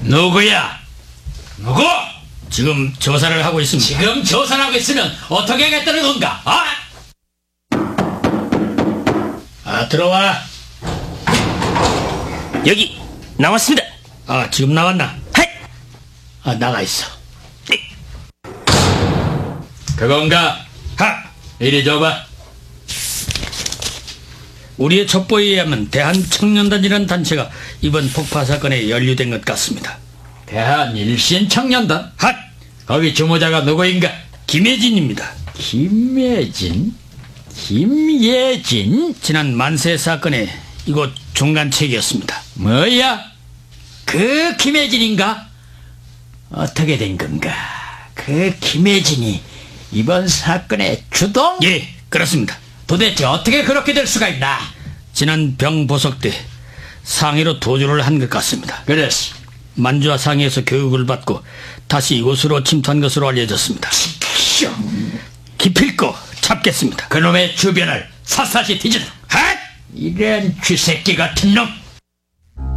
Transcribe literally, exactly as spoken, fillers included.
누구야? 누구? 지금 조사를 하고 있습니다. 지금 조사를 하고 있으면 어떻게 하겠다는 건가? 아! 아, 들어와. 여기 나왔습니다. 아, 지금 나왔나? 하이! 아, 나가 있어. 네. 그건가? 하! 이리 줘봐. 우리의 첩보에 의하면 대한청년단이라는 단체가 이번 폭파 사건에 연루된 것 같습니다. 대한일신청년단? 핫! 거기 주모자가 누구인가? 김예진입니다. 김예진? 김예진? 지난 만세 사건의 이곳 종간책이었습니다. 뭐야? 그 김예진인가? 어떻게 된 건가? 그 김예진이 이번 사건의 주동? 예, 그렇습니다. 도대체 어떻게 그렇게 될 수가 있나? 지난 병보석 때 상해로 도주를 한 것 같습니다. 그랬어. 만주와 상해에서 교육을 받고 다시 이곳으로 침투한 것으로 알려졌습니다. 기필코 잡겠습니다. 그놈의 주변을 샅샅이 뒤진다. 핫! 이런 쥐새끼 같은 놈!